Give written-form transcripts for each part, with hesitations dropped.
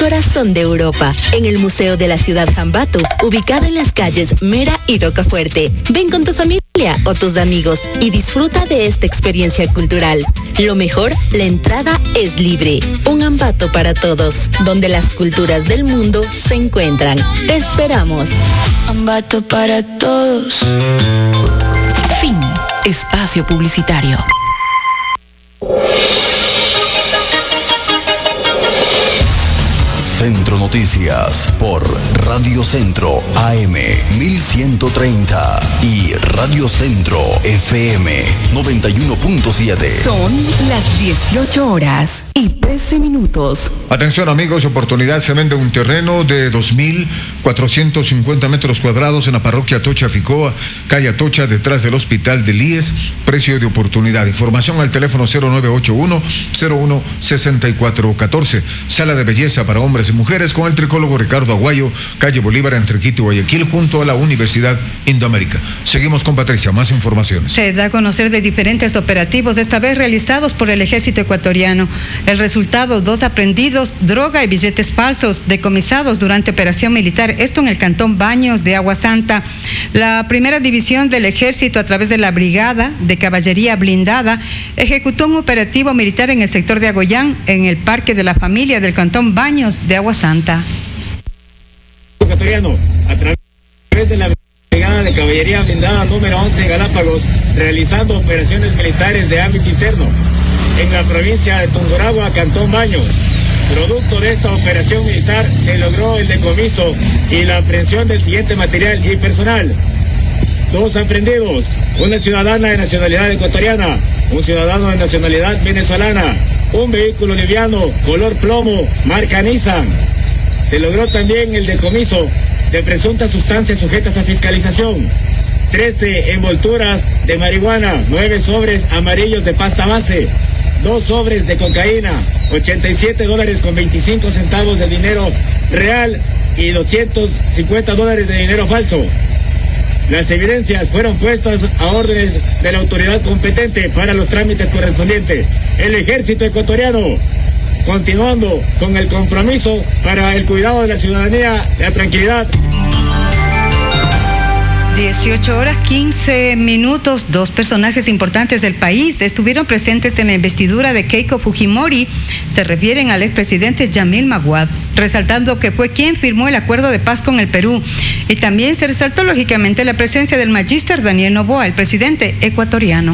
corazón de Europa, en el Museo de la Ciudad Ambato, ubicado en las calles Mera y Rocafuerte. Ven con tu familia o tus amigos y disfruta de esta experiencia cultural. Lo mejor, la entrada es libre. Un Ambato para todos, donde las culturas del mundo se encuentran. Te esperamos. Ambato para todos. Fin. Espacio publicitario. Centro Noticias por Radio Centro AM 1130 y Radio Centro FM 91.7. Son las 18 horas y 13 minutos. Atención amigos, oportunidad, se vende un terreno de 2.450 metros cuadrados en la parroquia Atocha Ficoa, calle Atocha, detrás del hospital del IES, precio de oportunidad. Información al teléfono 0981-016414. Sala de belleza para hombres y mujeres con el tricólogo Ricardo Aguayo, calle Bolívar, entre Quito y Guayaquil, junto a la Universidad Indoamérica. Seguimos con Patricia, más informaciones. Se da a conocer de diferentes operativos, esta vez realizados por el Ejército Ecuatoriano. El resultado, 2 aprendidos, droga y billetes falsos decomisados durante operación militar, esto en el cantón Baños de Agua Santa. La primera división del Ejército, a través de la Brigada de Caballería Blindada, ejecutó un operativo militar en el sector de Agoyán, en el Parque de la Familia del cantón Baños de Agua Santa. Ecuatoriano, a través de la Brigada de Caballería Blindada número 11 Galápagos, realizando operaciones militares de ámbito interno en la provincia de Tungurahua, cantón Baños. Producto de esta operación militar se logró el decomiso y la aprehensión del siguiente material y personal: 2 aprendidos, una ciudadana de nacionalidad ecuatoriana, un ciudadano de nacionalidad venezolana, un vehículo liviano color plomo marca Nissan. Se logró también el decomiso de presuntas sustancias sujetas a fiscalización: 13 envolturas de marihuana, 9 sobres amarillos de pasta base, 2 sobres de cocaína, $87.25 de dinero real y $250 de dinero falso. Las evidencias fueron puestas a órdenes de la autoridad competente para los trámites correspondientes. El Ejército Ecuatoriano, continuando con el compromiso para el cuidado de la ciudadanía, la tranquilidad. 18 horas 15 minutos. 2 personajes importantes del país estuvieron presentes en la investidura de Keiko Fujimori. Se refieren al expresidente Yamil Maguad, resaltando que fue quien firmó el acuerdo de paz con el Perú. Y también se resaltó lógicamente la presencia del magíster Daniel Noboa, el presidente ecuatoriano.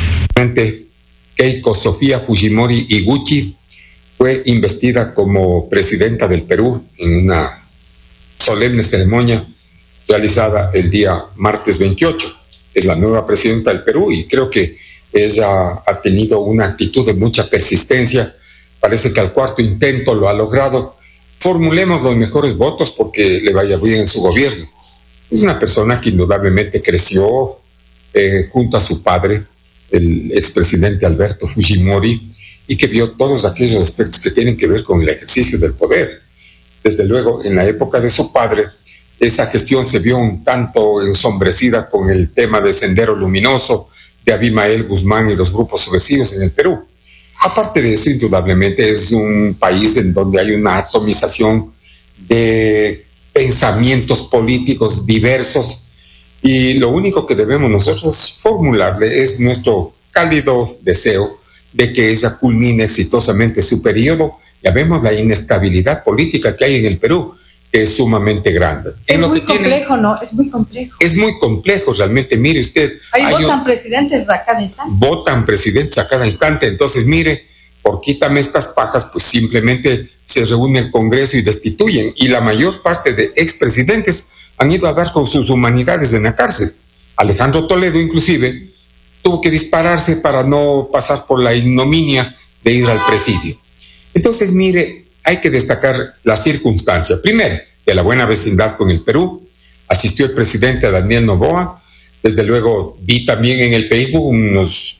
Keiko Sofía Fujimori Iguchi fue investida como presidenta del Perú en una solemne ceremonia realizada el día martes 28. Es la nueva presidenta del Perú y creo que ella ha tenido una actitud de mucha persistencia. Parece que al 4º intento lo ha logrado. Formulemos los mejores votos porque le vaya bien en su gobierno. Es una persona que indudablemente creció junto a su padre, el expresidente Alberto Fujimori, y que vio todos aquellos aspectos que tienen que ver con el ejercicio del poder. Desde luego, en la época de su padre, esa gestión se vio un tanto ensombrecida con el tema de Sendero Luminoso, de Abimael Guzmán y los grupos subversivos en el Perú. Aparte de eso, indudablemente es un país en donde hay una atomización de pensamientos políticos diversos y lo único que debemos nosotros formularle es nuestro cálido deseo de que ella culmine exitosamente su periodo. Ya vemos la inestabilidad política que hay en el Perú, que es sumamente grande. Es muy complejo, ¿no? Es muy complejo. Es muy complejo, realmente. Mire usted. Ahí votan presidentes a cada instante. Votan presidentes a cada instante. Entonces, mire, por quítame estas pajas, pues simplemente se reúne el Congreso y destituyen. Y la mayor parte de expresidentes han ido a dar con sus humanidades en la cárcel. Alejandro Toledo, inclusive, tuvo que dispararse para no pasar por la ignominia de ir al presidio. Entonces, mire, hay que destacar la circunstancia. Primero, de la buena vecindad con el Perú. Asistió el presidente Daniel Noboa. Desde luego, vi también en el Facebook unos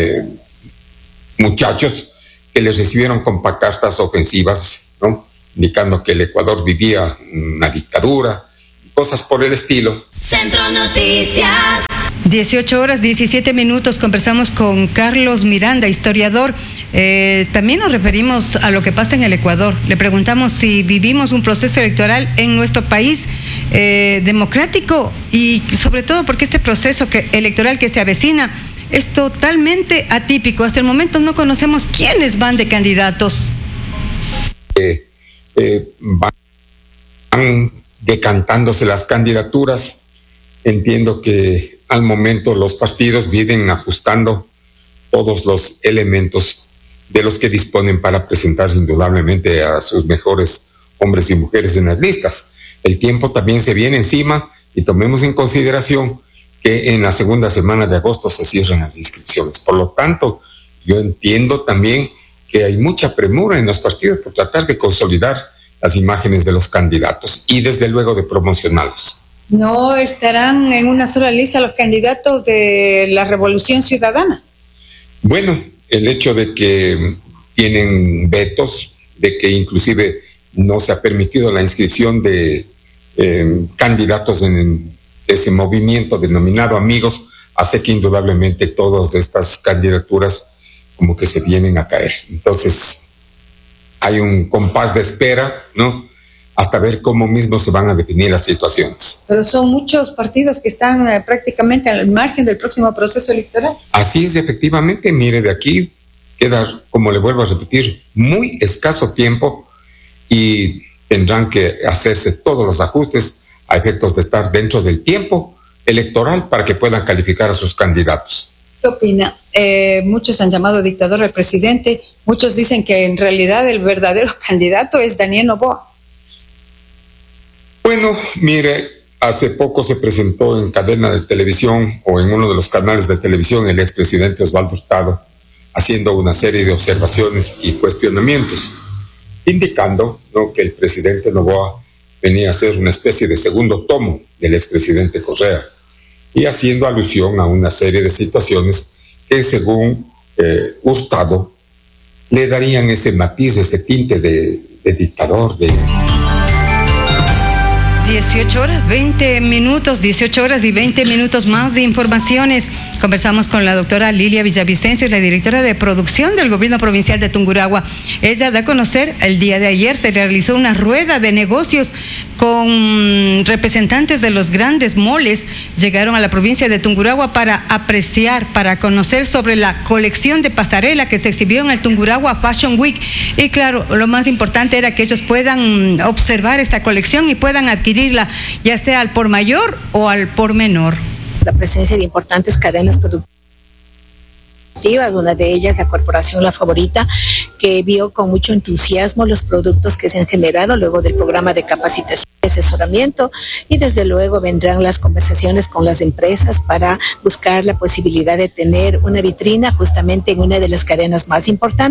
muchachos que les recibieron con pancartas ofensivas, ¿no? Indicando que el Ecuador vivía una dictadura y cosas por el estilo. Centro Noticias. 18 horas 17 minutos. Conversamos con Carlos Miranda, historiador. También nos referimos a lo que pasa en el Ecuador. Le preguntamos si vivimos un proceso electoral en nuestro país democrático y sobre todo porque este proceso electoral que se avecina es totalmente atípico. Hasta el momento no conocemos quiénes van de candidatos. Van decantándose las candidaturas. Entiendo que al momento los partidos vienen ajustando todos los elementos de los que disponen para presentar indudablemente a sus mejores hombres y mujeres en las listas. El tiempo también se viene encima y tomemos en consideración que en la segunda semana de agosto se cierran las inscripciones. Por lo tanto, yo entiendo también que hay mucha premura en los partidos por tratar de consolidar las imágenes de los candidatos y desde luego de promocionarlos. ¿No estarán en una sola lista los candidatos de la Revolución Ciudadana? Bueno, el hecho de que tienen vetos, de que inclusive no se ha permitido la inscripción de candidatos en ese movimiento denominado Amigos, hace que indudablemente todas estas candidaturas como que se vienen a caer. Entonces, hay un compás de espera, ¿no?, hasta ver cómo mismo se van a definir las situaciones. Pero son muchos partidos que están prácticamente al margen del próximo proceso electoral. Así es, efectivamente. Mire, de aquí queda, como le vuelvo a repetir, muy escaso tiempo y tendrán que hacerse todos los ajustes a efectos de estar dentro del tiempo electoral para que puedan calificar a sus candidatos. ¿Qué opina? Muchos han llamado dictador al presidente, muchos dicen que en realidad el verdadero candidato es Daniel Noboa. Bueno, mire, hace poco se presentó en cadena de televisión o en uno de los canales de televisión el expresidente Osvaldo Hurtado haciendo una serie de observaciones y cuestionamientos, indicando, ¿no?, que el presidente Noboa venía a ser una especie de segundo tomo del expresidente Correa y haciendo alusión a una serie de situaciones que según Hurtado le darían ese matiz, ese tinte de dictador, de... 18 horas, 20 minutos, 18 horas y 20 minutos más de informaciones. Conversamos con la doctora Lilia Villavicencio, la directora de producción del gobierno provincial de Tungurahua. Ella da a conocer, el día de ayer se realizó una rueda de negocios con representantes de los grandes moles. Llegaron a la provincia de Tungurahua para apreciar, para conocer sobre la colección de pasarela que se exhibió en el Tungurahua Fashion Week. Y claro, lo más importante era que ellos puedan observar esta colección y puedan adquirirla, ya sea al por mayor o al por menor. La presencia de importantes cadenas productivas, una de ellas la corporación La Favorita, que vio con mucho entusiasmo los productos que se han generado luego del programa de capacitación y asesoramiento, y desde luego vendrán las conversaciones con las empresas para buscar la posibilidad de tener una vitrina justamente en una de las cadenas más importantes.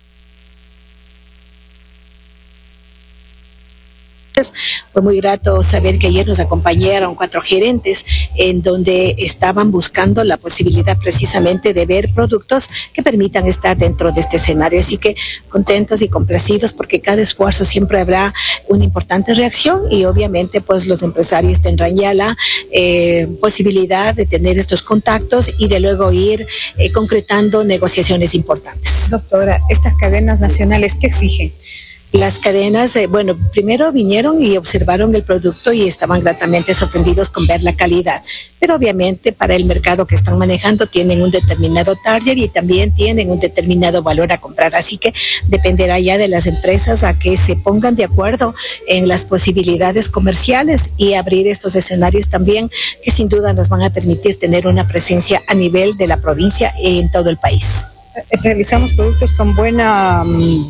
Fue muy grato saber que ayer nos acompañaron 4 gerentes en donde estaban buscando la posibilidad precisamente de ver productos que permitan estar dentro de este escenario. Así que contentos y complacidos porque cada esfuerzo siempre habrá una importante reacción y obviamente pues los empresarios tendrán ya la posibilidad de tener estos contactos y de luego ir concretando negociaciones importantes. Doctora, estas cadenas nacionales, ¿qué exigen? Las cadenas, primero vinieron y observaron el producto y estaban gratamente sorprendidos con ver la calidad, pero obviamente para el mercado que están manejando tienen un determinado target y también tienen un determinado valor a comprar, así que dependerá ya de las empresas a que se pongan de acuerdo en las posibilidades comerciales y abrir estos escenarios también que sin duda nos van a permitir tener una presencia a nivel de la provincia en todo el país. Realizamos productos con buena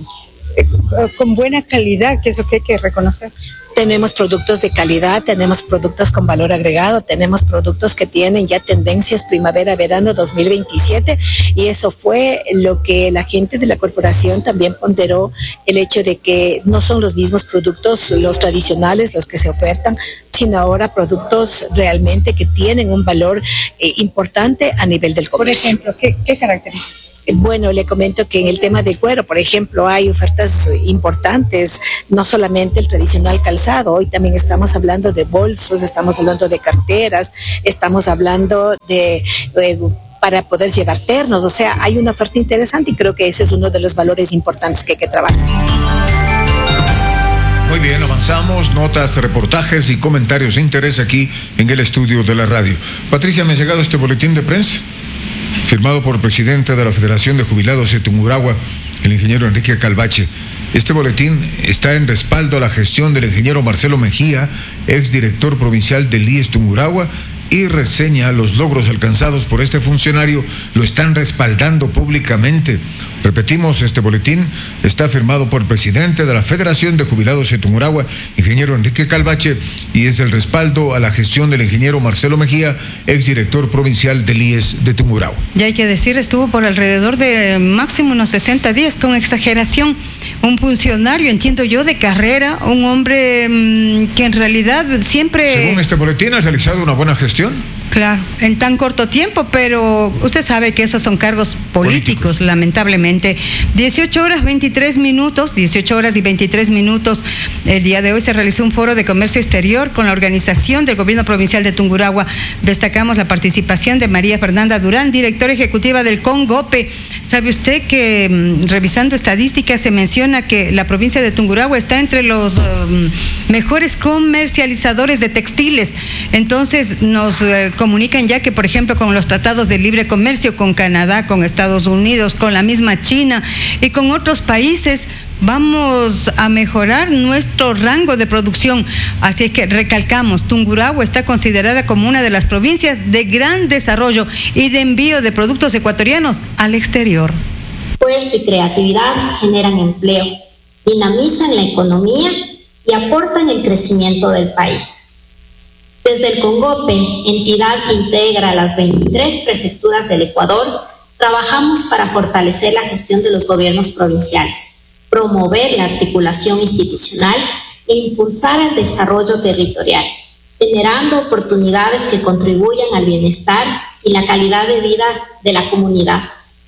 calidad, que es lo que hay que reconocer. Tenemos productos de calidad, tenemos productos con valor agregado, tenemos productos que tienen ya tendencias primavera-verano 2027 y eso fue lo que la gente de la corporación también ponderó, el hecho de que no son los mismos productos, los tradicionales, los que se ofertan, sino ahora productos realmente que tienen un valor importante a nivel del comercio. Por ejemplo, ¿qué características? Bueno, le comento que en el tema del cuero, por ejemplo, hay ofertas importantes, no solamente el tradicional calzado, hoy también estamos hablando de bolsos, estamos hablando de carteras, estamos hablando de para poder llevar ternos. O sea, hay una oferta interesante y creo que ese es uno de los valores importantes que hay que trabajar. Muy bien, avanzamos, notas, reportajes y comentarios de interés aquí en el estudio de la radio. Patricia, me ha llegado este boletín de prensa, firmado por el presidente de la Federación de Jubilados de Tungurahua, el ingeniero Enrique Calvache. Este boletín está en respaldo a la gestión del ingeniero Marcelo Mejía, exdirector provincial del IES Tungurahua, y reseña los logros alcanzados por este funcionario, lo están respaldando públicamente. Repetimos, este boletín está firmado por el presidente de la Federación de Jubilados de Tungurahua, ingeniero Enrique Calvache, y es el respaldo a la gestión del ingeniero Marcelo Mejía, exdirector provincial del IES de Tungurahua. Ya hay que decir, estuvo por alrededor de máximo unos 60 días, con exageración. Un funcionario, entiendo yo, de carrera, un hombre que en realidad siempre... Según este boletín, ha realizado una buena gestión. Claro, en tan corto tiempo, pero usted sabe que esos son cargos políticos. Lamentablemente. 18 horas y 23 minutos, el día de hoy se realizó un foro de comercio exterior con la organización del Gobierno Provincial de Tungurahua. Destacamos la participación de María Fernanda Durán, directora ejecutiva del CONGOPE. ¿Sabe usted que revisando estadísticas se menciona que la provincia de Tungurahua está entre los mejores comercializadores de textiles? Entonces nos comunican ya que, por ejemplo, con los tratados de libre comercio con Canadá, con Estados Unidos, con la misma China y con otros países, vamos a mejorar nuestro rango de producción. Así es que recalcamos, Tungurahua está considerada como una de las provincias de gran desarrollo y de envío de productos ecuatorianos al exterior. Esfuerzo y creatividad generan empleo, dinamizan la economía y aportan el crecimiento del país. Desde el CONGOPE, entidad que integra las 23 prefecturas del Ecuador, trabajamos para fortalecer la gestión de los gobiernos provinciales, promover la articulación institucional e impulsar el desarrollo territorial, generando oportunidades que contribuyan al bienestar y la calidad de vida de la comunidad.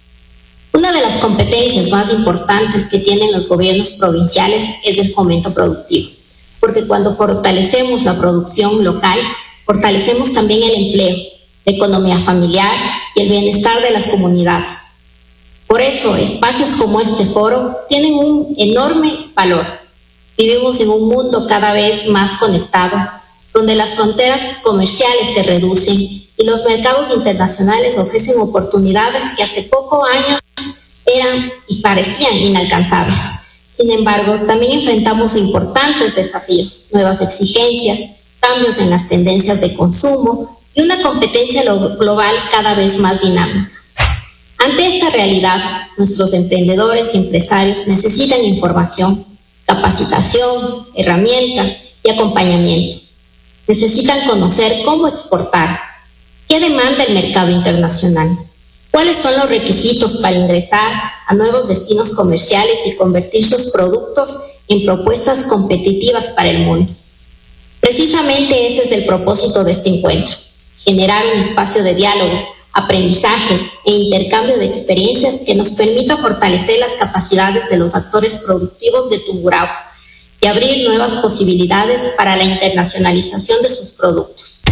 Una de las competencias más importantes que tienen los gobiernos provinciales es el fomento productivo, porque cuando fortalecemos la producción local, fortalecemos también el empleo, la economía familiar y el bienestar de las comunidades. Por eso, espacios como este foro tienen un enorme valor. Vivimos en un mundo cada vez más conectado, donde las fronteras comerciales se reducen y los mercados internacionales ofrecen oportunidades que hace pocos años eran y parecían inalcanzables. Sin embargo, también enfrentamos importantes desafíos, nuevas exigencias, cambios en las tendencias de consumo y una competencia global cada vez más dinámica. Ante esta realidad, nuestros emprendedores y empresarios necesitan información, capacitación, herramientas y acompañamiento. Necesitan conocer cómo exportar, qué demanda el mercado internacional, cuáles son los requisitos para ingresar a nuevos destinos comerciales y convertir sus productos en propuestas competitivas para el mundo. Precisamente ese es el propósito de este encuentro, generar un espacio de diálogo, aprendizaje e intercambio de experiencias que nos permita fortalecer las capacidades de los actores productivos de Tungurahua y abrir nuevas posibilidades para la internacionalización de sus productos.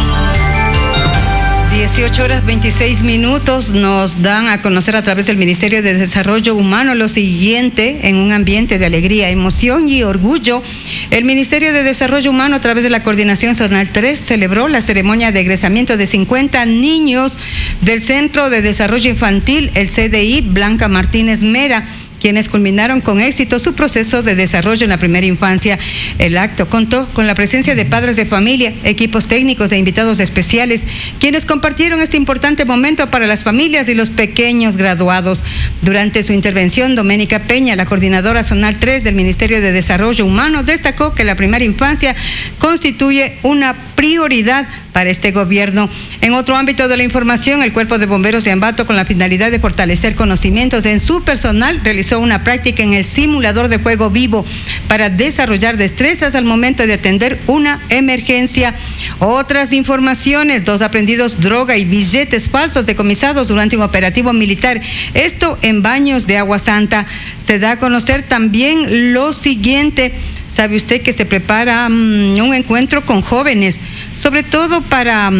18 horas 26 minutos nos dan a conocer a través del Ministerio de Desarrollo Humano lo siguiente: en un ambiente de alegría, emoción y orgullo, el Ministerio de Desarrollo Humano, a través de la Coordinación Zonal 3, celebró la ceremonia de egresamiento de 50 niños del Centro de Desarrollo Infantil, el CDI Blanca Martínez Mera, quienes culminaron con éxito su proceso de desarrollo en la primera infancia. El acto contó con la presencia de padres de familia, equipos técnicos e invitados especiales, quienes compartieron este importante momento para las familias y los pequeños graduados. Durante su intervención, Doménica Peña, la coordinadora zonal 3 del Ministerio de Desarrollo Humano, destacó que la primera infancia constituye una prioridad para este gobierno. En otro ámbito de la información, el Cuerpo de Bomberos de Ambato, con la finalidad de fortalecer conocimientos en su personal, realizó una práctica en el simulador de fuego vivo para desarrollar destrezas al momento de atender una emergencia. Otras informaciones: 2 aprendidos droga y billetes falsos decomisados durante un operativo militar, esto en Baños de Agua Santa. Se da a conocer también lo siguiente: Sabe usted que se prepara un encuentro con jóvenes, sobre todo para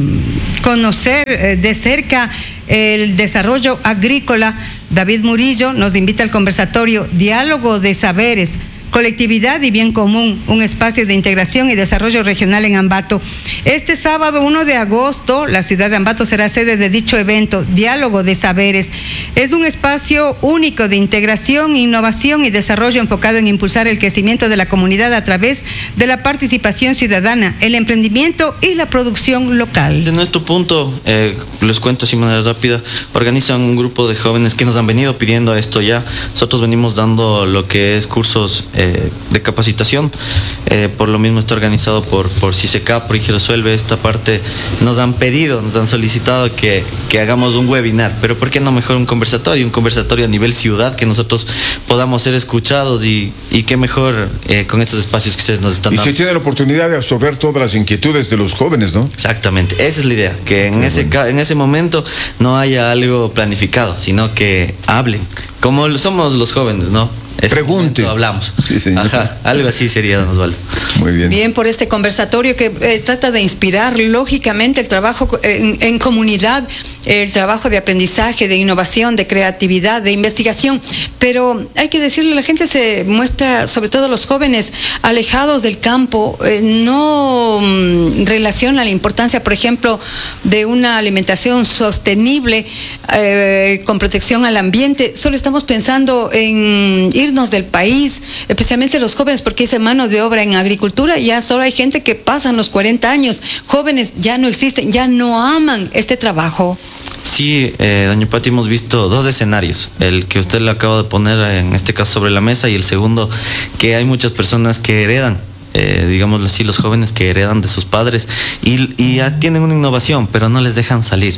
conocer de cerca el desarrollo agrícola. David Murillo nos invita al conversatorio Diálogo de Saberes, Colectividad y Bien Común, un espacio de integración y desarrollo regional en Ambato. Este sábado 1 de agosto, la ciudad de Ambato será sede de dicho evento, Diálogo de Saberes. Es un espacio único de integración, innovación y desarrollo enfocado en impulsar el crecimiento de la comunidad a través de la participación ciudadana, el emprendimiento y la producción local. De nuestro punto, les cuento así de manera rápida, organizan un grupo de jóvenes que nos han venido pidiendo esto ya. Nosotros venimos dando lo que es cursos de capacitación, por lo mismo está organizado por CICECAP, por Resuelve. Esta parte nos han pedido, nos han solicitado que hagamos un webinar, pero ¿por qué no mejor un conversatorio a nivel ciudad, que nosotros podamos ser escuchados y qué mejor con estos espacios que ustedes nos están dando? Y se tiene la oportunidad de absorber todas las inquietudes de los jóvenes, ¿no? Exactamente, esa es la idea, que en ese momento no haya algo planificado, sino que hablen, como somos los jóvenes, ¿no? Pregunte. Hablamos. Sí, ajá, algo así sería, don Osvaldo. Muy bien. Bien, por este conversatorio que trata de inspirar, lógicamente, el trabajo en comunidad, el trabajo de aprendizaje, de innovación, de creatividad, de investigación. Pero hay que decirle, la gente se muestra, sobre todo los jóvenes, alejados del campo, no relaciona la importancia, por ejemplo, de una alimentación sostenible, con protección al ambiente. Solo estamos pensando en irnos del país, especialmente los jóvenes, porque esa mano de obra en agricultura, ya solo hay gente que pasan los 40 años, jóvenes ya no existen, ya no aman este trabajo. Sí, doña Pati, hemos visto dos escenarios, el que usted le acaba de poner en este caso sobre la mesa, y el segundo, que hay muchas personas que heredan, digámoslo así, los jóvenes que heredan de sus padres y ya tienen una innovación, pero no les dejan salir.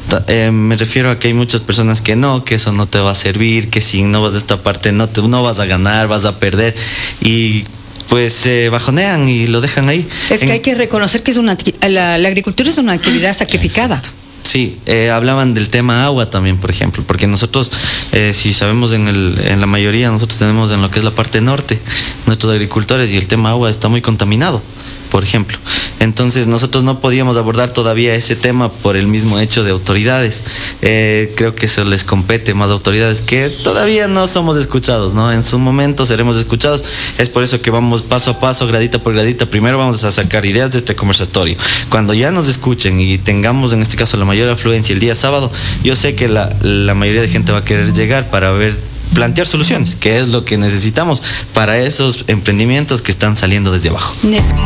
Me refiero a que hay muchas personas que eso no te va a servir, que si innovas de esta parte no vas a ganar, vas a perder, y pues se bajonean y lo dejan ahí. Es que hay que reconocer que la agricultura es una actividad sacrificada. Exacto. Sí, hablaban del tema agua también, por ejemplo, porque nosotros, si sabemos en la mayoría, nosotros tenemos en lo que es la parte norte, nuestros agricultores, y el tema agua está muy contaminado, por ejemplo. Entonces nosotros no podíamos abordar todavía ese tema por el mismo hecho de autoridades. Creo que eso les compete más a autoridades que todavía no somos escuchados, ¿no? En su momento seremos escuchados. Es por eso que vamos paso a paso, gradita por gradita. Primero vamos a sacar ideas de este conversatorio. Cuando ya nos escuchen y tengamos en este caso la mayor afluencia el día sábado, yo sé que la mayoría de gente va a querer llegar para plantear soluciones, que es lo que necesitamos para esos emprendimientos que están saliendo desde abajo.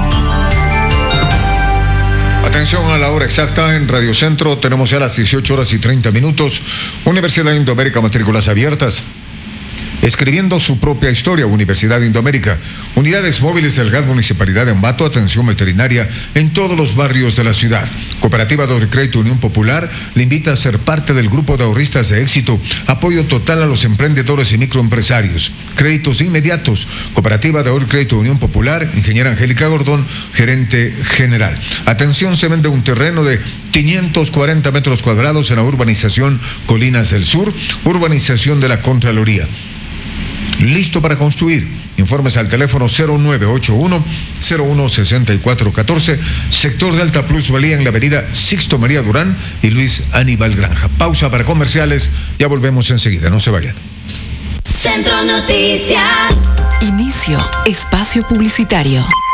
Atención a la hora exacta en Radio Centro, tenemos ya las 18:30. Universidad Indoamérica, matrículas abiertas. Escribiendo su propia historia, Universidad Indoamérica. Unidades móviles del GAD Municipalidad de Ambato, atención veterinaria en todos los barrios de la ciudad. Cooperativa de Ahorro y Crédito Unión Popular le invita a ser parte del grupo de ahorristas de éxito. Apoyo total a los emprendedores y microempresarios. Créditos inmediatos. Cooperativa de Ahorro y Crédito Unión Popular, ingeniera Angélica Gordón, gerente general. Atención, se vende un terreno de 540 metros cuadrados en la urbanización Colinas del Sur, urbanización de la Contraloría. Listo para construir. Informes al teléfono 0981-016414, sector de alta plusvalía en la avenida Sixto María Durán y Luis Aníbal Granja. Pausa para comerciales, ya volvemos enseguida, no se vayan. Centro Noticias. Inicio espacio publicitario.